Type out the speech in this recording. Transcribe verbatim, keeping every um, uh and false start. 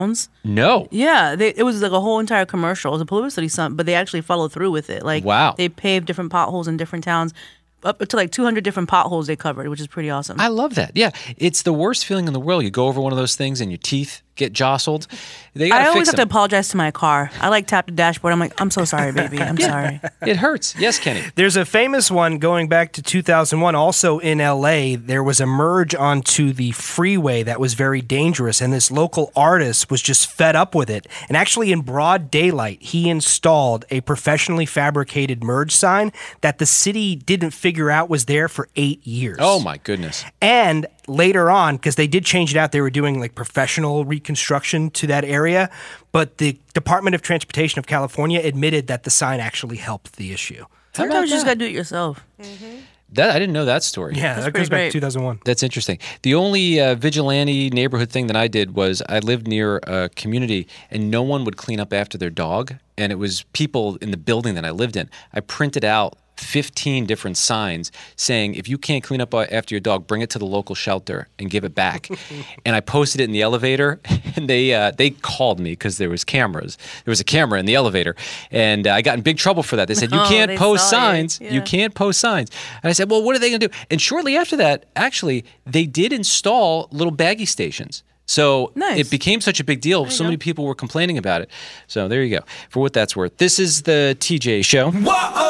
No. Yeah, they, it was like a whole entire commercial. It was a publicity stunt, but they actually followed through with it. Like, wow. They paved different potholes in different towns. Up to like two hundred different potholes they covered, which is pretty awesome. I love that. Yeah, it's the worst feeling in the world. You go over one of those things and your teeth get jostled. They gotta I always fix have them. to apologize to my car. I like tap the dashboard. I'm like, I'm so sorry, baby. I'm yeah. sorry. It hurts. Yes, Kenny. There's a famous one going back to two thousand one. Also in L A, there was a merge onto the freeway that was very dangerous, and this local artist was just fed up with it. And actually, in broad daylight, he installed a professionally fabricated merge sign that the city didn't figure out was there for eight years. Oh, my goodness. And later on, because they did change it out, they were doing like professional reconstruction to that area, but the Department of Transportation of California admitted that the sign actually helped the issue. Sometimes you just got to do it yourself. Mm-hmm. That I didn't know that story. Yeah, That's that goes pretty back great. to two thousand one. That's interesting. The only uh, vigilante neighborhood thing that I did was I lived near a community and no one would clean up after their dog. And it was people in the building that I lived in. I printed out fifteen different signs saying, if you can't clean up after your dog, bring it to the local shelter and give it back. And I posted it in the elevator, and they uh, they called me because there was cameras. There was a camera in the elevator, and uh, I got in big trouble for that. They said, you Oh, can't they post saw you. signs. Yeah. You can't post signs. And I said, well, what are they going to do? And shortly after that, actually, they did install little baggie stations. So Nice. it became such a big deal. So go. many people were complaining about it. So there you go. For what that's worth, this is the T J Show. Whoa!